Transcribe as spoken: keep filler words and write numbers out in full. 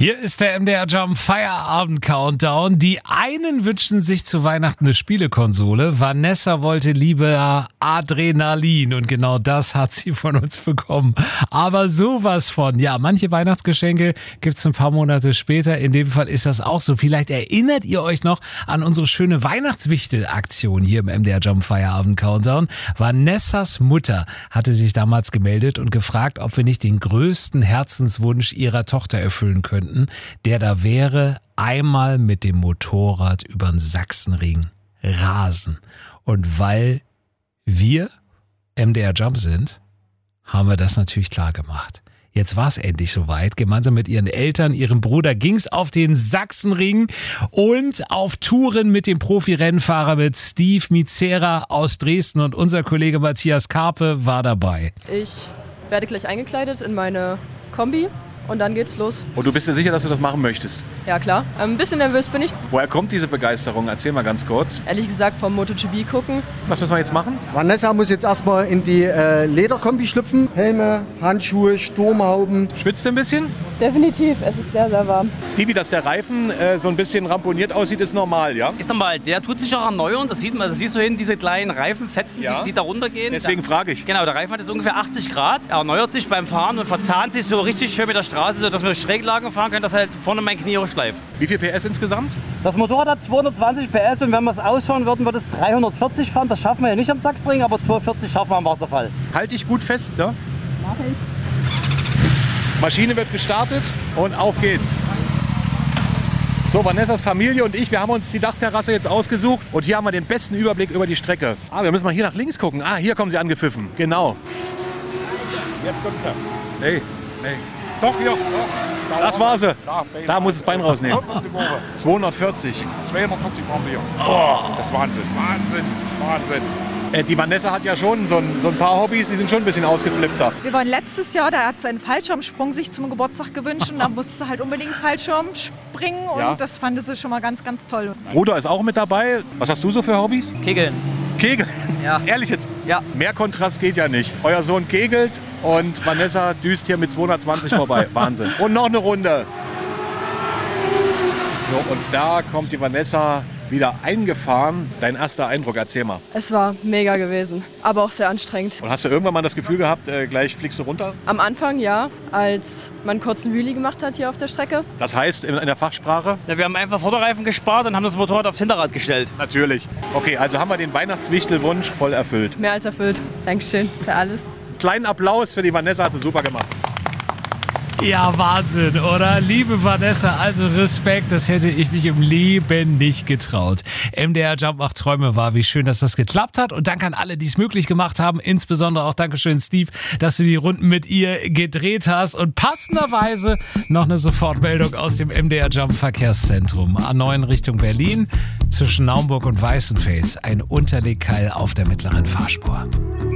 Hier ist der M D R Jump Feierabend Countdown. Die einen wünschen sich zu Weihnachten eine Spielekonsole. Vanessa wollte lieber Adrenalin und genau das hat sie von uns bekommen. Aber sowas von, ja, manche Weihnachtsgeschenke gibt's ein paar Monate später. In dem Fall ist das auch so. Vielleicht erinnert ihr euch noch an unsere schöne Weihnachtswichtel-Aktion hier im M D R Jump Feierabend Countdown. Vanessas Mutter hatte sich damals gemeldet und gefragt, ob wir nicht den größten Herzenswunsch ihrer Tochter erfüllen könnten, der da wäre, einmal mit dem Motorrad über den Sachsenring rasen. Und weil wir M D R Jump sind, haben wir das natürlich klar gemacht. Jetzt war es endlich soweit. Gemeinsam mit ihren Eltern, ihrem Bruder ging's auf den Sachsenring und auf Touren mit dem Profi-Rennfahrer mit Steve Mizera aus Dresden und unser Kollege Matthias Karpe war dabei. Ich werde gleich eingekleidet in meine Kombi. Und dann geht's los. Und du bist dir sicher, dass du das machen möchtest? Ja, klar. Ein bisschen nervös bin ich. Woher kommt diese Begeisterung? Erzähl mal ganz kurz. Ehrlich gesagt, vom MotoGP gucken. Was müssen wir jetzt machen? Vanessa muss jetzt erstmal in die äh, Lederkombi schlüpfen. Helme, Handschuhe, Sturmhauben. Schwitzt du ein bisschen? Definitiv. Es ist sehr, sehr warm. Stevie, dass der Reifen äh, so ein bisschen ramponiert aussieht, ist normal, ja? Ist normal. Der tut sich auch erneuern. Das sieht man. Das siehst du hin, diese kleinen Reifenfetzen, Ja. die, die da runtergehen. Deswegen ja. frage ich. Genau, der Reifen hat jetzt ungefähr achtzig Grad. Er erneuert sich beim Fahren und verzahnt sich so richtig schön mit der Straße, sodass wir Schräglagen fahren können, dass halt vorne mein Knie schleift. Wie viel P S insgesamt? Das Motorrad hat zweihundertzwanzig P S und wenn wir es ausschauen würden, würde es dreihundertvierzig fahren. Das schaffen wir ja nicht am Sachsenring, aber zweihundertvierzig schaffen wir am Wasserfall. Halt dich gut fest, ne? Maschine wird gestartet und auf geht's. So, Vanessas Familie und ich, wir haben uns die Dachterrasse jetzt ausgesucht und hier haben wir den besten Überblick über die Strecke. Ah, wir müssen mal hier nach links gucken. Ah, hier kommen sie angepfiffen. Genau. Jetzt kommt sie. Nee, nee. Doch, hier. Da das war sie. Da, da muss das Bein rausnehmen. zweihundertvierzig. zweihundertvierzig waren wir. Oh, das ist Wahnsinn, Wahnsinn, Wahnsinn. Äh, die Vanessa hat ja schon so ein, so ein paar Hobbys, die sind schon ein bisschen ausgeflippter. Wir waren letztes Jahr, da hat sie einen Fallschirmsprung sich zum Geburtstag gewünscht und da musste sie halt unbedingt Fallschirm springen und Ja. das fand sie schon mal ganz, ganz toll. Bruder ist auch mit dabei. Was hast du so für Hobbys? Kegeln. Kegel. Ja. Ehrlich jetzt? Ja. Mehr Kontrast geht ja nicht. Euer Sohn kegelt und Vanessa düst hier mit zweihundertzwanzig vorbei. Wahnsinn. Und noch eine Runde. So, und da kommt die Vanessa wieder eingefahren. Dein erster Eindruck, erzähl mal. Es war mega gewesen, aber auch sehr anstrengend. Und hast du irgendwann mal das Gefühl gehabt, äh, gleich fliegst du runter? Am Anfang ja, als man kurz einen Wheelie gemacht hat hier auf der Strecke. Das heißt in, in der Fachsprache? Ja, wir haben einfach Vorderreifen gespart und haben das Motorrad aufs Hinterrad gestellt. Natürlich. Okay, also haben wir den Weihnachtswichtelwunsch voll erfüllt. Mehr als erfüllt. Dankeschön für alles. Kleinen Applaus für die Vanessa, hat sie super gemacht. Ja, Wahnsinn, oder? Liebe Vanessa, also Respekt, das hätte ich mich im Leben nicht getraut. M D R Jump macht Träume wahr, wie schön, dass das geklappt hat. Und danke an alle, die es möglich gemacht haben. Insbesondere auch Dankeschön, Steve, dass du die Runden mit ihr gedreht hast. Und passenderweise noch eine Sofortmeldung aus dem M D R Jump Verkehrszentrum. A neun Richtung Berlin, zwischen Naumburg und Weißenfels. Ein Unterlegkeil auf der mittleren Fahrspur.